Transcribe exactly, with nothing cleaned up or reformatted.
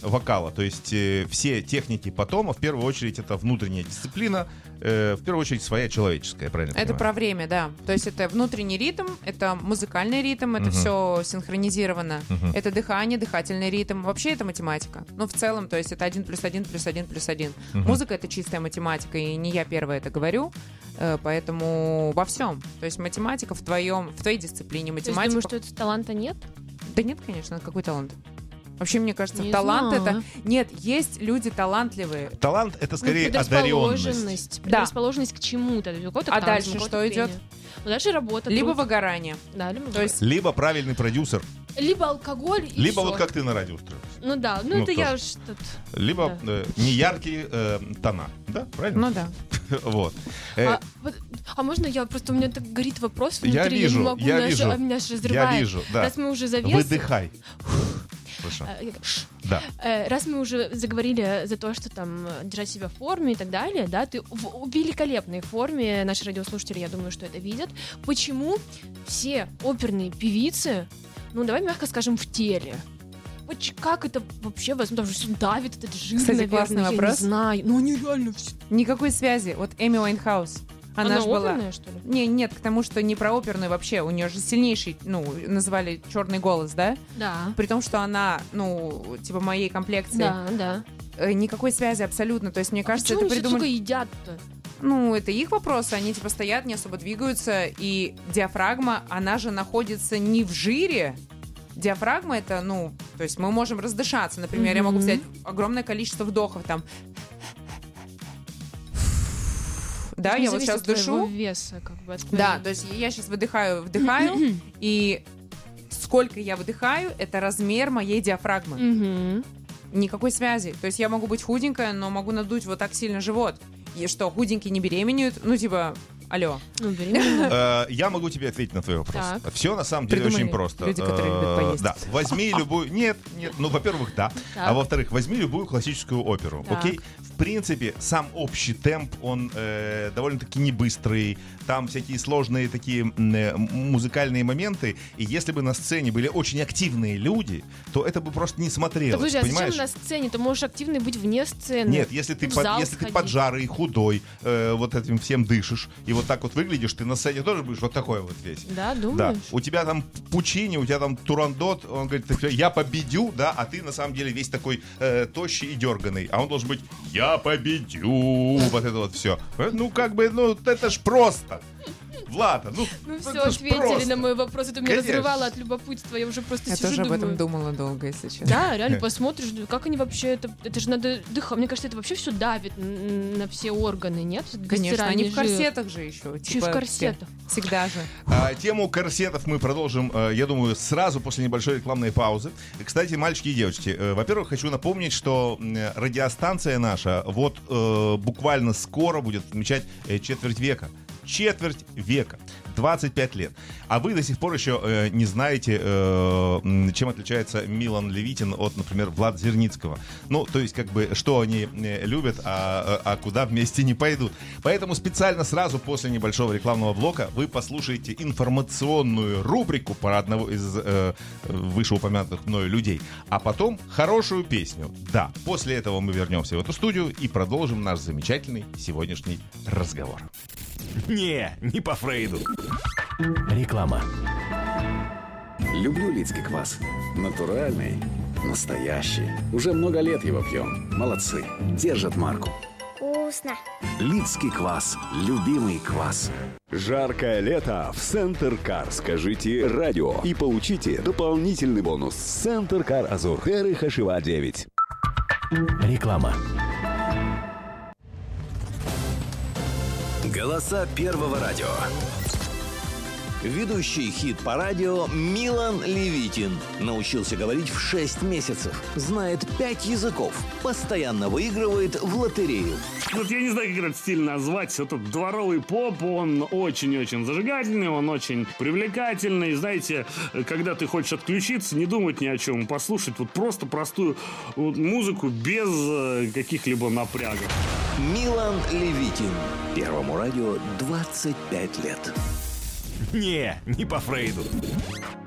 вокала. То есть э, все техники потом, а в первую очередь это внутренняя дисциплина, э, в первую очередь своя человеческая, правильно? Это понимаю? про время, да. То есть это внутренний ритм, это музыкальный ритм, это Мгм. все синхронизировано. Мгм. Это дыхание, дыхательный ритм. Вообще это математика. Ну, в целом, то есть это один плюс один плюс один плюс один. Мгм. Музыка — это чистая математика, и не я первая это говорю. Э, Поэтому во всем. То есть математика в твоем, в твоей дисциплине, То есть математика. думаю, что это таланта нет? Да нет, конечно, какой талант? Вообще, мне кажется, Не талант знаю. это... Нет, есть люди талантливые. Талант — это скорее ну, одаренность. предрасположенность. Да. Предрасположенность к чему-то. У кого-то А к танцам, дальше у кого-то что к пению. идет? Ну, дальше работа. Либо труд. выгорание. Да, либо То есть Либо правильный продюсер, либо алкоголь и либо всё. вот как ты на радио устроилась. Ну да, ну, Ну, это тоже. я уж тут... Либо Да. э, неяркие э, тона. Да, правильно? ну да. Вот. Э, А, вот- а можно я просто, у меня так горит вопрос внутри, Я вижу, не могу, я меня аж- вижу. а меня аж Я разрывает. вижу, да. Раз мы уже завес... Выдыхай. Хорошо. э, я- ш- Да. э, Раз мы уже заговорили за то, что там э, держать себя в форме и так далее, да, ты в в великолепной форме, наши радиослушатели, я думаю, что это видят. Почему все оперные певицы, ну давай мягко скажем, в теле? Вот ч- как это вообще возможно? Потому что всё давит этот жир, Кстати, наверное, классный я вопрос. не знаю. Ну они реально все... Никакой связи. Вот Эми Уайнхаус. Она, Она же была... оперная, что ли? Не, нет, к тому, что не про оперную вообще. У нее же сильнейший, ну, называли черный голос, да? Да. При том, что она, ну, типа моей комплекции. Да, да. Э, Никакой связи абсолютно. То есть, мне кажется, Почему это они все, придумали... сука, едят-то? Ну, это их вопросы. Они типа стоят, не особо двигаются. И диафрагма, она же находится не в жире. Диафрагма — это, ну, то есть мы можем раздышаться. Например, я могу Мгм. взять огромное количество вдохов там. Да, Не я вот зависит сейчас от твоего дышу. веса, как бы, от Да, твоего- то есть я сейчас выдыхаю, вдыхаю, и сколько я выдыхаю, это размер моей диафрагмы. Мгм. Никакой связи. То есть я могу быть худенькая, но могу надуть вот так сильно живот. И что, худенькие не беременеют? Ну, типа, алло. Ну, беременна. Э, Я могу тебе ответить на твой вопрос. Так. Все на самом деле Придумали очень просто. люди, которые любят Э, поесть. Да, возьми любую... Нет, нет, ну, во-первых, да. А Так. во-вторых, возьми любую классическую оперу, Так. окей? В принципе, сам общий темп, он э, довольно-таки не быстрый. Там всякие сложные такие м, э, музыкальные моменты. И если бы на сцене были очень активные люди, то это бы просто не Да смотрелось, подожди, а понимаешь? зачем на сцене? Ты можешь активный быть вне сцены. Нет, если ты, В под- зал если ты сходить. поджарый, худой, э, вот этим всем дышишь, и вот так вот выглядишь, ты на сцене тоже будешь вот такой вот весь. Да, Да, думаешь? у тебя там Пучини, у тебя там Турандот, он говорит, «Так, я победю, да, а ты на самом деле весь такой э, тощий и дерганый, а он должен быть, я победю, вот это вот все. Ну, как бы, ну, это ж просто. Влада, ну, Ну это все, ж ответили просто. на мой вопрос. Это меня Конечно. разрывало от любопытства. Я уже просто Я сижу тоже об думаю. этом думала долго, если честно. Да, реально посмотришь, да, как они вообще это. Это же надо дыхать. Мне кажется, это вообще все давит н- на все органы, нет? Конечно, они Стиральный в жир. корсетах же еще. Еще и типа, в корсетах. все. Всегда же. А, тему корсетов мы продолжим, э, я думаю, сразу после небольшой рекламной паузы. Кстати, мальчики и девочки, э, во-первых, хочу напомнить, что э, радиостанция наша вот э, буквально скоро будет отмечать э, четверть века. Четверть века. двадцать пять лет. А вы до сих пор еще э, не знаете, э, м, чем отличается Милан Левитин от, например, Влада Зерницкого. Ну, то есть, как бы, что они э, любят, а, а куда вместе не пойдут. Поэтому специально сразу после небольшого рекламного блока вы послушаете информационную рубрику про одного из э, вышеупомянутых мною людей. А потом хорошую песню. Да, после этого мы вернемся в эту студию и продолжим наш замечательный сегодняшний разговор. Не, не по Фрейду. Реклама. Люблю Лидский квас. Натуральный, настоящий. Уже много лет его пьем. Молодцы. Держат марку. Вкусно. Лидский квас. Любимый квас. Жаркое лето в Центр Кар. Скажите радио и получите дополнительный бонус. Центр Кар Азур. Хэры Хашива девять. Реклама. Голоса Первого радио. Ведущий хит-по-радио Милан Левитин. Научился говорить в шесть месяцев. Знает пять языков. Постоянно выигрывает в лотерею. Вот я не знаю, как этот стиль назвать. Этот дворовый поп, он очень-очень зажигательный, он очень привлекательный. Знаете, когда ты хочешь отключиться, не думать ни о чем, послушать вот просто простую вот музыку без э, каких-либо напрягов. Милан Левитин. Первому радио двадцать пять лет. Не, не по Фрейду.